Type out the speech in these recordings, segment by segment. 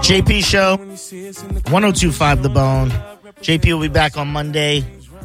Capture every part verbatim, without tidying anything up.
J P Show, one oh two point five The Bone. J P will be back on Monday.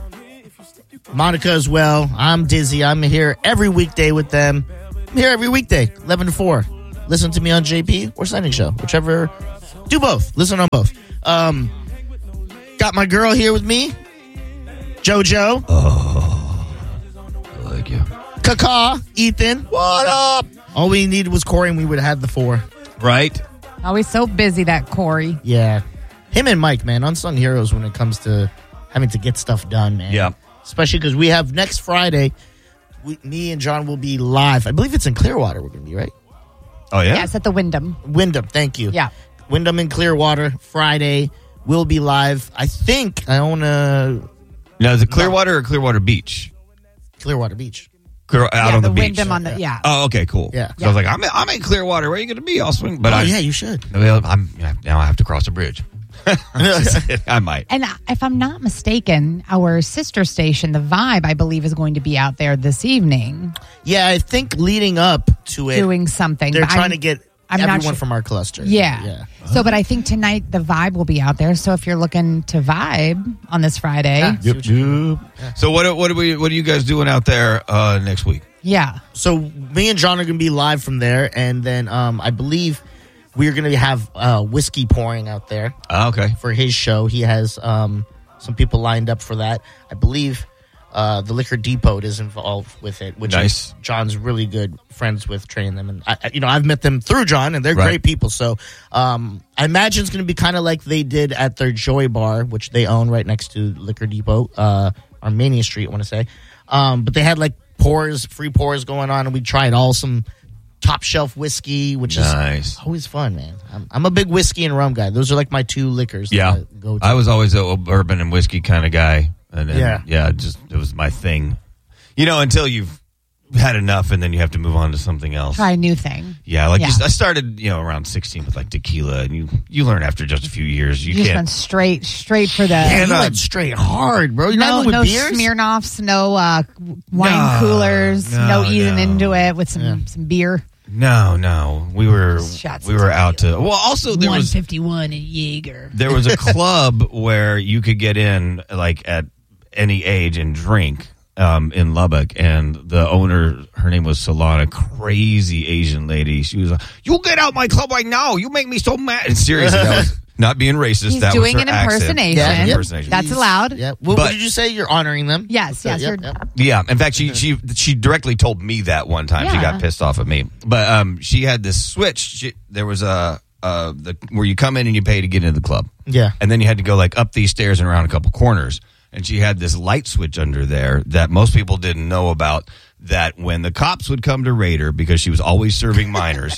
Monica as well. I'm Dizzy. I'm here every weekday with them. I'm here every weekday, eleven to four. Listen to me on J P or Signing Show, whichever. Do both. Listen on both. Um, got my girl here with me, JoJo. Oh, I like you. Kaka, Ethan. What up? All we needed was Corey, and we would have had the four. Right? Always so busy, that Corey. Yeah. Him and Mike, man, unsung heroes when it comes to having to get stuff done, man. Yeah. Especially because we have next Friday, we, me and John will be live. I believe it's in Clearwater we're going to be, right? Oh, yeah? Yeah, it's at the Wyndham. Wyndham, thank you. Yeah. Wyndham in Clearwater, Friday. We'll be live. I think I own a... Now, is it Clearwater or Clearwater Beach? Clearwater Beach. Clear, out yeah, on the, the beach. Wyndham on the, yeah. Oh, okay, cool. Yeah. So yeah. I was like, I'm in, I'm in Clearwater. Where are you going to be? I'll swing. But oh, I, yeah, you should. I'm, now I have to cross a bridge. I might. And if I'm not mistaken, our sister station, The Vibe, I believe, is going to be out there this evening. Yeah, I think leading up to it, doing something. They're but trying I'm, to get I'm everyone not sure. from our cluster. Yeah. yeah. So, but I think tonight The Vibe will be out there. So if you're looking to vibe on this Friday, Yeah. Yep, yep. Yeah. So what what are we what are you guys doing out there uh, next week? yeah. So me and John are going to be live from there, and then um, I believe we're going to have uh, whiskey pouring out there Oh, okay. for his show. He has um, some people lined up for that. I believe uh, the Liquor Depot is involved with it, which Nice. is John's really good friends with training them, and I, I- you know I've met them through John, and they're Right. great people. So um, I imagine it's going to be kind of like they did at their Joy Bar, which they own right next to Liquor Depot, uh, on Mania Street, I want to say. Um, but they had like pours, free pours going on, and we tried all some top shelf whiskey, which Nice. is always fun, man. I'm, I'm a big whiskey and rum guy. Those are like my two liquors. that Yeah. I go to. I was always a bourbon and whiskey kind of guy. And then, Yeah. yeah, just it was my thing. You know, until you've had enough and then you have to move on to something else. Try a new thing. Yeah, like Yeah. Just, I started, you know, around sixteen with like tequila, and you you learn after just a few years you, You just can't. went straight, straight for the. Yeah, you uh, went straight hard, bro. You're No, not with no beers? Smirnoffs, no uh, wine No, coolers, no, no, easing no. into it with some, Yeah. some beer. No, no, we were Shots we of were out to. Well, also there one was fifty-one in Jaeger. there was a club where you could get in like at any age and drink um, in Lubbock, and the owner, her name was Solana, crazy Asian lady. She was like, "You get out my club right now! You make me so mad." And seriously, that was not being racist. He's that doing was her an accent. impersonation. That was an Yep. impersonation. That's allowed. Yeah. What, But- what did you say? You're honoring them? Yes, So, yes. yep, you're- yep. Yeah, in fact, she she she directly told me that one time. She Yeah. got pissed off at me, but um, she had this switch. She, there was a uh, the where you come in and you pay to get into the club. Yeah. and then you had to go like up these stairs and around a couple corners. And she had this light switch under there that most people didn't know about. That when the cops would come to raid her because she was always serving minors,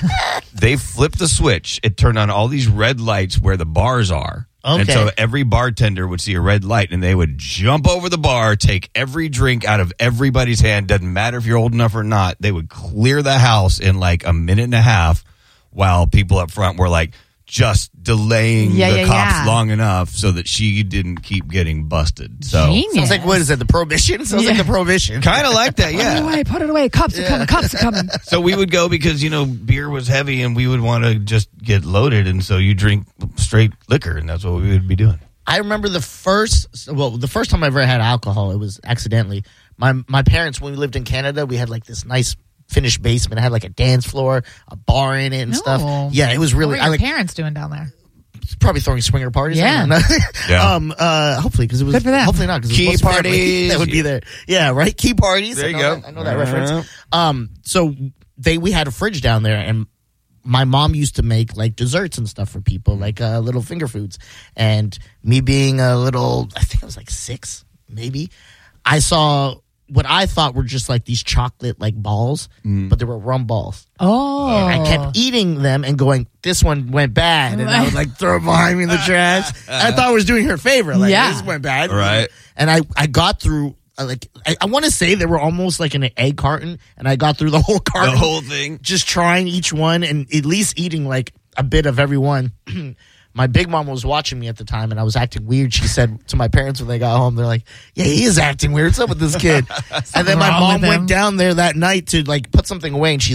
they flipped the switch. It turned on all these red lights where the bars are. And Okay. so every bartender would see a red light and they would jump over the bar, take every drink out of everybody's hand. Doesn't matter if you're old enough or not. They would clear the house in like a minute and a half while people up front were like just delaying Yeah, the yeah, cops yeah. long enough so that she didn't keep getting busted. So Genius. Sounds like, what is it, the Prohibition? Sounds like Yeah. the Prohibition. kind of like that, Put it yeah. away, put it away. Cops are coming, cops are coming. So we would go because, you know, beer was heavy and we would want to just get loaded. And so you drink straight liquor, and that's what we would be doing. I remember the first, well, the first time I ever had alcohol, it was accidentally. My my parents, when we lived in Canada, we had like this nice finished basement. It had like a dance floor, a bar in it and No. stuff. Yeah, it was What really, were I your like, parents doing down there? probably throwing swinger parties. Yeah. I don't know. Yeah. Um. Uh. Hopefully, because it was Good for them. hopefully not because Key it was mostly family parties. that would be there. Yeah. Right. Key parties. There I you know go. That, I know that Uh-huh. reference. Um. So they we had a fridge down there, and my mom used to make like desserts and stuff for people, like uh, little finger foods. And me being a little, I think I was like six, maybe. I saw what I thought were just like these chocolate like balls, but they were rum balls. Oh. And I kept eating them and going, this one went bad. And I would like throw it behind me in the trash. I thought I was doing her a favor. Like, Yeah. this went bad. Right. And I, I got through, uh, like, I, I want to say they were almost like in an egg carton. And I got through the whole carton. The whole thing. Just trying each one and at least eating like a bit of every one. My big mom was watching me at the time, and I was acting weird. She said to my parents when they got home, they're like, yeah, he is acting weird. What's up with this kid? And then my wrong mom with him. went down there that night to like put something away, and she's like,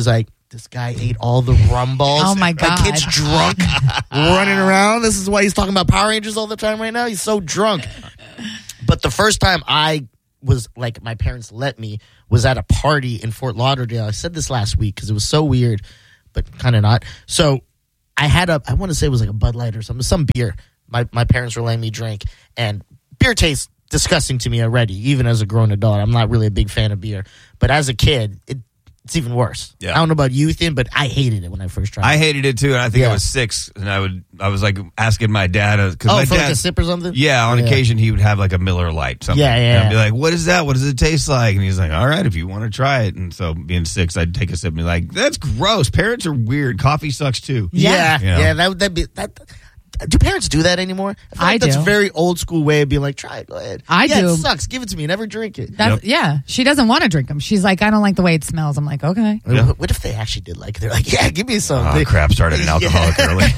this guy ate all the rum balls. Oh, my That God. kid's drunk, running around. This is why he's talking about Power Rangers all the time right now. He's so drunk. But the first time I was, like, my parents let me, was at a party in Fort Lauderdale. I said this last week because it was so weird, but kind of not. So I had a, I want to say it was like a Bud Light or something, some beer. My my parents were letting me drink, and beer tastes disgusting to me already, even as a grown adult. I'm not really a big fan of beer. But as a kid, it, it's even worse. Yeah. I don't know about you, Ethan, but I hated it when I first tried it. I hated it too, and I think Yeah. I was six, and I would I was like asking my dad, because Oh, my for dad, like a sip or something? yeah, on Yeah. occasion he would have like a Miller Lite, something. Yeah, yeah. And I'd be like, "What is that? What does it taste like?" And he's like, "All right, if you want to try it." And so, being six, I'd take a sip and be like, "That's gross. Parents are weird. Coffee sucks too." Yeah, Yeah. yeah. That would that be that. Do parents do that anymore? I feel like I that's do. a very old school way of being like, try it, go ahead. I yeah, do. It sucks. Give it to me. Never drink it. That's, Yeah, she doesn't want to drink them. She's like, I don't like the way it smells. I'm like, okay. Yeah. What, what if they actually did like it? They're like, yeah, give me some. Oh They- crap! Started an alcoholic early.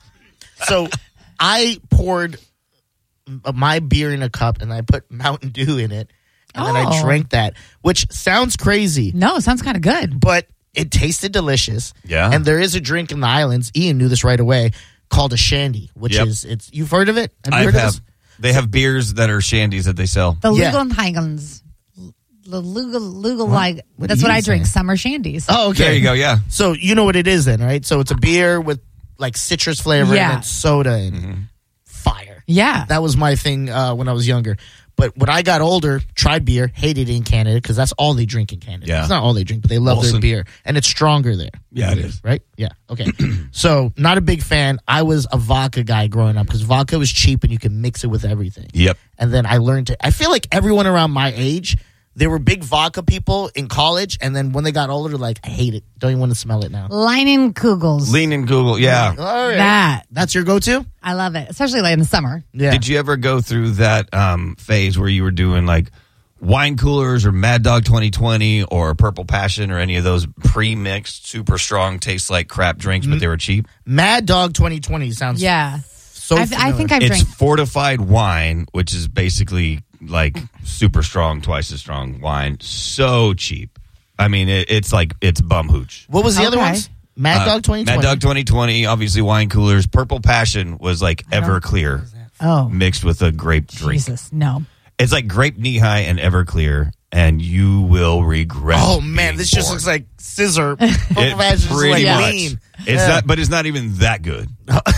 So I poured m- my beer in a cup and I put Mountain Dew in it, and then I Oh. drank that, which sounds crazy, No, it sounds kind of good. but it tasted delicious. Yeah. And there is a drink in the islands. Ian knew this right away, called a shandy, which Yep. is it's. You've heard of it? Have you I heard of have. this? They have beers that are shandies that they sell. The Yeah. Lugal Highlands. The Lugal, Lugal like, What that's are what you I drink, saying? summer shandies. Oh, okay. There you go. Yeah. So you know what it is then, right? So it's a beer with like citrus flavor Yeah. and then soda and Mm-hmm. fire. Yeah. That was my thing uh, when I was younger. But when I got older, tried beer, hated it in Canada because that's all they drink in Canada. Yeah. It's not all they drink, but they love their Molson. beer. And it's stronger there. Yeah, it is. Right? Yeah. Okay. So not a big fan. I was a vodka guy growing up because vodka was cheap and you can mix it with everything. Yep. And then I learned to, I feel like everyone around my age, they were big vodka people in college. And then when they got older, they're like, I hate it. Don't even want to smell it now. Leinen Kugels. Lean in Google. Yeah. All right. That. That's your go-to? I love it, especially like in the summer. Yeah. Did you ever go through that um, phase where you were doing like wine coolers or Mad Dog twenty twenty or Purple Passion or any of those pre-mixed, super strong, taste like crap drinks, but they were cheap? Mad Dog twenty twenty sounds Yeah. so I've, I think I've It's drank. fortified wine, which is basically like super strong, twice as strong wine. So cheap. I mean, it, it's like, it's bum hooch. What was the other Okay. ones? Mad Uh, Dog twenty twenty. Mad Dog twenty twenty, obviously wine coolers. Purple Passion was like Everclear Oh, mixed with a grape drink. Jesus. No. It's like grape knee-high and Everclear, and you will regret. Oh man, being this just born. looks like scissor. It It's pretty like much. lean. It's Yeah. not, but it's not even that good.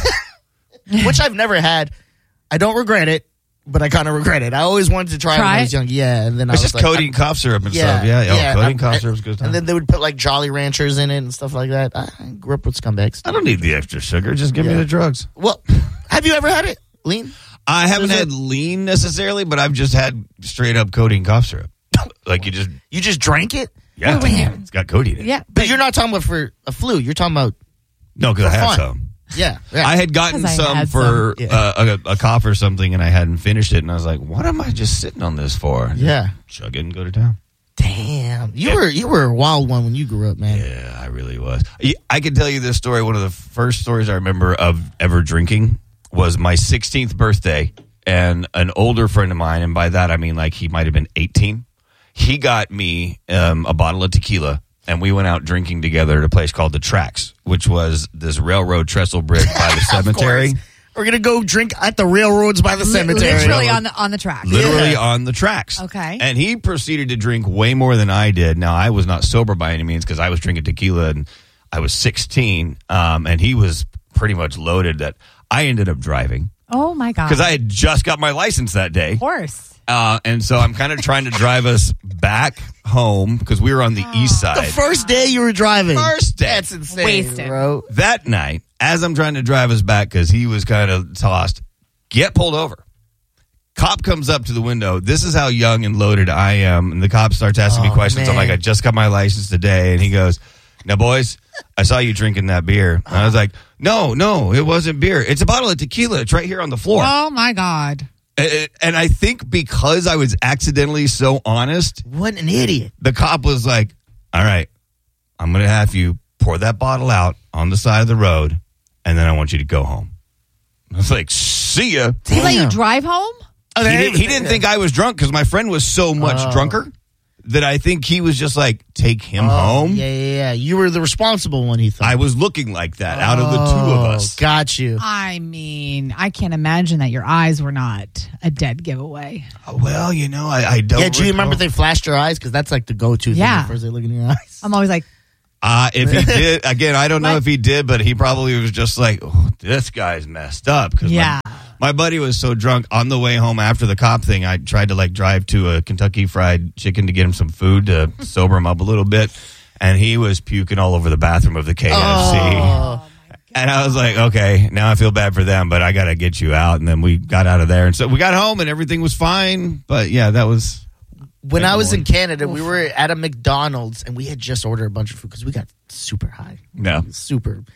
Which I've never had. I don't regret it, but I kind of regret it. I always wanted to try, it when Try I was it? young. Yeah, and then I It's was just like, codeine cough syrup and yeah, stuff. Yeah, yeah. yeah, codeine I'm- cough I- syrup is good. And then they would put like Jolly Ranchers in it and stuff like that. I grew up with scumbags. I don't need the extra sugar. Just give me Yeah. the drugs. Well, have you ever had it? Lean? I haven't Is it- had lean necessarily, but I've just had straight up codeine cough syrup. Like you just, You just drank it? yeah, when you- it's got codeine in it. Yeah. But you're not talking about for a flu. You're talking about, No, because I For had fun. some. yeah. yeah. I had gotten 'Cause I some had for some. uh, a, a cough or something, and I hadn't finished it, and I was like, "What am I just sitting on this for?" yeah. Chug it and go to town. Damn. You Yeah. were you were a wild one when you grew up, man. Yeah, I really was. I- I can tell you this story. One of the first stories I remember of ever drinking was my sixteenth birthday, and an older friend of mine, and by that I mean like he might have been eighteen. He got me um, a bottle of tequila, and we went out drinking together at a place called the Tracks, which was this railroad trestle bridge by the cemetery. course. We're gonna go drink at the railroads by the Li- cemetery. Literally on the on the track. Literally Yeah. on the tracks. Okay. And he proceeded to drink way more than I did. Now, I was not sober by any means because I was drinking tequila and I was sixteen. Um, and he was pretty much loaded that I ended up driving Oh my god. because I had just got my license that day. Of course. Uh, and so I'm kind of trying to drive us back home because we were on the east The side. first day you were driving. First day. That's insane, Wasted. bro. That night, as I'm trying to drive us back because he was kind of tossed, get pulled over. Cop comes up to the window. This is how young and loaded I am. And the cop starts asking me Oh, questions. I'm man. like, I just got my license today. And he goes, now, boys, I saw you drinking that beer. And I was like, no, no, it wasn't beer. It's a bottle of tequila. It's right here on the floor. Oh my god. And and I think because I was accidentally so honest, What an idiot. the cop was like, all right, I'm going to have you pour that bottle out on the side of the road, and then I want you to go home. I was like, see ya. Did he let you Damn. drive home? Oh, He, they- didn't, he didn't think I was drunk because my friend was so much Oh. drunker that I think he was just like, take him Oh, home. Yeah, yeah, yeah. You were the responsible one, he thought. I was looking like that out of the two of us. Oh, got you. I mean, I can't imagine that your eyes were not a dead giveaway. Well, you know, I, I don't. Yeah, do you recall. remember they flashed your eyes? Because that's like the go-to Yeah. thing. First they look in your eyes. I'm always like, Uh, if he did, again, I don't know What? if he did, but he probably was just like, oh, this guy's messed up. Cause yeah. my, my buddy was so drunk on the way home after the cop thing. I tried to like drive to a Kentucky Fried Chicken to get him some food to sober him up a little bit. And he was puking all over the bathroom of the K F C. Oh. And I was like, okay, now I feel bad for them, but I got to get you out. And then we got out of there. And so we got home and everything was fine. But yeah, that was... When I was in Everyone. Canada, we were at a McDonald's and we had just ordered a bunch of food because we got super high. Yeah. Super.